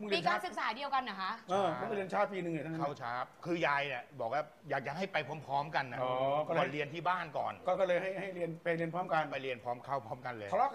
เรียนมีการศึกษาเดียวกันนะคะต้องไปเรียนช้าปีหนึ่งเลยทั้งนั้นเข้าช้าคือยายเนี่ยบอกว่าอยากจะให้ไปพร้อมๆกันนะก่อนเรียนที่บ้านก่อนก็เลยให้เรียนไปเรียนพร้อมกันไปเรียนพร้อมเข้าพร้อมกันเลยทะเลาะ